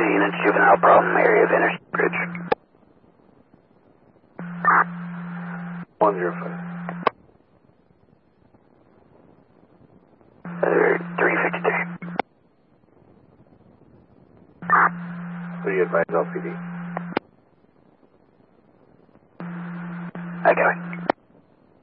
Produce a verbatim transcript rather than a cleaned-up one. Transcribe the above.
units, juvenile problem area of Interstate Bridge. one zero five. Uh, three fifty-three. So you advise L P D? I got it.